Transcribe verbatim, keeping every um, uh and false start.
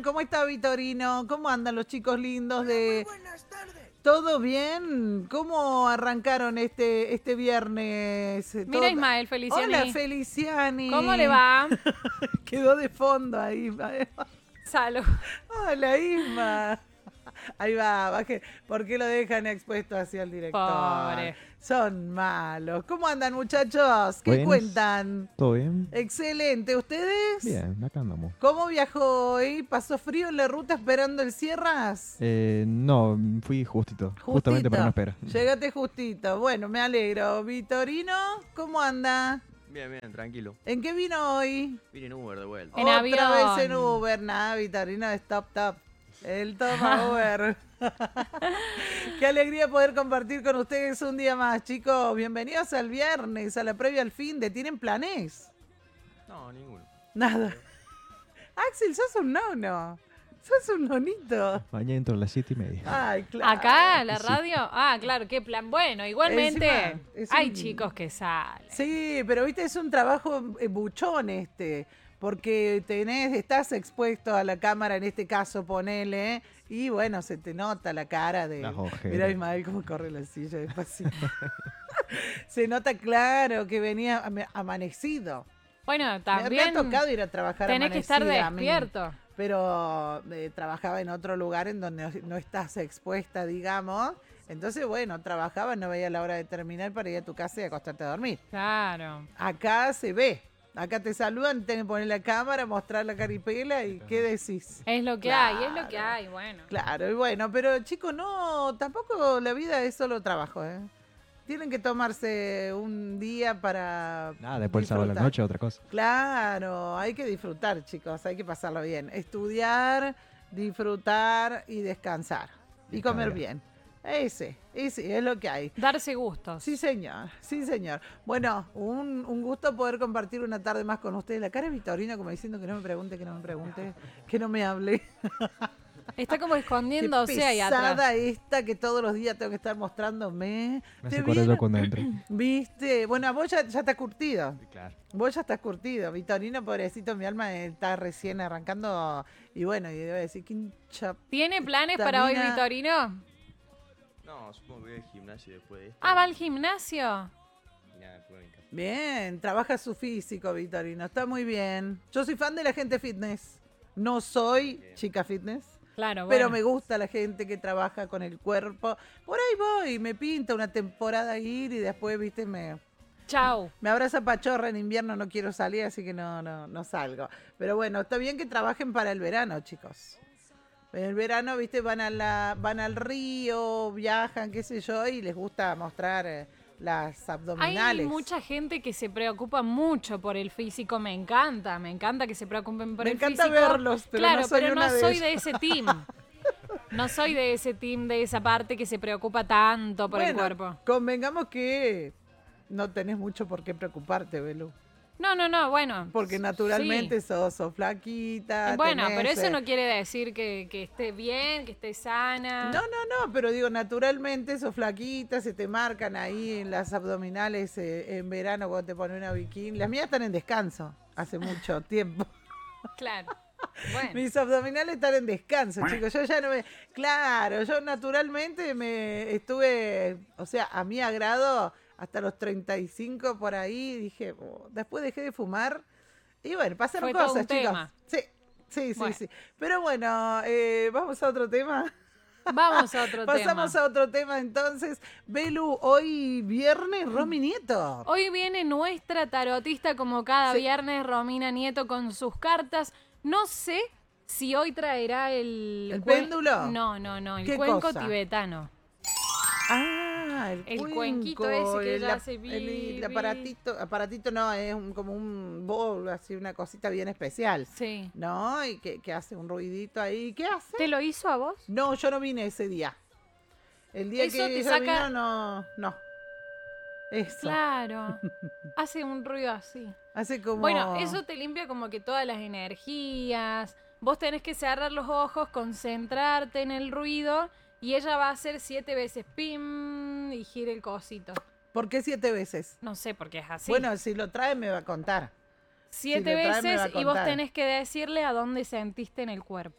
andan? ¿Cómo está Vitorino? ¿Cómo andan los chicos lindos de... Muy buenas tardes. ¿Todo bien? ¿Cómo arrancaron este, este viernes? Mira Todo- Ismael Feliciani. Hola Feliciani. ¿Cómo le va? Quedó de fondo ahí. Salud. Hola Isma. Ahí va, baje. ¿Por qué lo dejan expuesto hacia el director? Pobre. Son malos. ¿Cómo andan muchachos? ¿Qué Buenas. cuentan? ¿Todo bien? Excelente. ¿Ustedes? Bien, acá andamos. ¿Cómo viajó hoy? ¿Pasó frío en la ruta esperando el Sierras? Eh, no, fui justito, justamente para no esperar. Llegate justito. Bueno, me alegro. Vitorino, ¿cómo anda? Bien, bien, tranquilo. ¿En qué vino hoy? Vine en Uber de vuelta. En Otra avión. vez en Uber. Nada, Vitorino es top, top. El toma Uber. Qué alegría poder compartir con ustedes un día más, chicos. Bienvenidos al viernes, a la previa al fin de ¿Tienen planes? No, ninguno. Nada. Axel, sos un nono. Sos un nonito. Mañana entro a las siete y media. Ay, claro. ¿Acá, la Sí. radio? Ah, claro, qué plan. Bueno, igualmente Encima, es hay un- chicos que salen. Sí, pero viste, es un trabajo eh, buchón este, porque tenés, estás expuesto a la cámara, en este caso, ponele, y bueno, se te nota la cara de... Las ojeras. Mirá Ismael cómo corre la silla despacito. Se nota claro que venía ama- amanecido. Bueno, Me- Me, también ha tocado ir a trabajar tenés que estar amanecida a mí, despierto. pero eh, trabajaba en otro lugar en donde no, no estás expuesta, digamos. Entonces, bueno, trabajaba, no veía la hora de terminar para ir a tu casa y acostarte a dormir. Claro. Acá se ve. Acá te saludan, tienen que poner la cámara, mostrar la caripela y ¿qué decís? Es lo que Claro. hay, es lo que hay, bueno. Claro, y bueno, pero chicos, no, tampoco la vida es solo trabajo, ¿eh? Tienen que tomarse un día para Nada, después el sábado a la disfrutar. noche, otra cosa. Claro, hay que disfrutar, chicos, hay que pasarlo bien. Estudiar, disfrutar y descansar. Y comer Descargar. bien. Ese, ese es lo que hay. Darse gustos. Sí, señor, sí, señor. Bueno, un, un gusto poder compartir una tarde más con ustedes. La cara de Vitorino como diciendo que no me pregunte, que no me pregunte, que no me hable. Está como Qué escondiéndose ahí atrás. pesada esta que todos los días tengo que estar mostrándome. Me ¿Te hace correr vieron? yo cuando entre. ¿Viste? Bueno, a vos ya, ya estás curtido. Claro. Vos ya estás curtido. Vitorino, pobrecito, mi alma está recién arrancando. Y bueno, y debo decir que hincha. ¿Tiene planes para hoy, Tamina- Vitorino? No, supongo que voy al gimnasio después de esto. Ah, ¿va al gimnasio? Y nada, después en casa. Bien, trabaja su físico, Vitorino. Está muy bien. Yo soy fan de la gente fitness. No soy Bien. chica fitness. Claro, Pero bueno. me gusta la gente que trabaja con el cuerpo. Por ahí voy, me pinta una temporada ir y después, viste, me, Chau. me abraza pachorra en invierno, no quiero salir, así que no, no, no salgo. Pero bueno, está bien que trabajen para el verano, chicos. En el verano, viste, van a la, van al río, viajan, qué sé yo, y les gusta mostrar eh, las Hay abdominales. mucha gente que se preocupa mucho por el físico. Me encanta, me encanta que se preocupen por Me el encanta físico. verlos, pero claro, no soy pero una no de soy ellas. de ese team. No soy de ese team, de esa parte que se preocupa tanto por el Bueno, cuerpo. convengamos que no tenés mucho por qué preocuparte, Belú. No, no, no, bueno. Porque naturalmente sí. sos, sos flaquita. Bueno, tenés, pero eso eh, no quiere decir que, que esté bien, que esté sana. No, no, no, pero digo, naturalmente sos flaquita, se te marcan ahí en las abdominales eh, en verano cuando te pones una bikini. Las mías están en descanso hace mucho tiempo. Claro. Bueno. Mis abdominales están en descanso, chicos. Yo ya no me... Claro, yo naturalmente me estuve, o sea, a mi agrado hasta los treinta y cinco por ahí. Dije, oh, después dejé de fumar. Y bueno, pasaron Fue todo cosas, un chicos. tema. Sí, sí, sí, Bueno. sí. Pero bueno, eh, vamos a otro tema. Vamos a otro Pasamos tema. a otro tema entonces. Belu, hoy viernes, Romy Nieto. Hoy viene nuestra tarotista como cada Sí. viernes, Romina Nieto, con sus cartas. No sé si hoy traerá el... ¿El cuen- péndulo? No, no, no, el ¿Qué cuenco cosa? tibetano. Ah, el, El cuenco, cuenquito ese que el, ella ap- hace el- bi, el bi. aparatito, aparatito no, es un- como un bowl, así una cosita bien especial, Sí. ¿no? Y que, que hace un ruidito ahí. ¿Qué hace? ¿Te lo hizo a vos? No, yo no vine ese día. El día Eso que te ella saca- vino, no, no. Eso. Claro. Hace un ruido así. Hace como... Bueno, eso te limpia como que todas las energías. Vos tenés que cerrar los ojos, concentrarte en el ruido y ella va a hacer siete veces pim y gira el cosito. ¿Por qué siete veces? No sé por qué es así. Bueno, si lo trae me va a contar. siete si lo trae, me va a veces y vos contar. tenés que decirle a dónde sentiste en el cuerpo.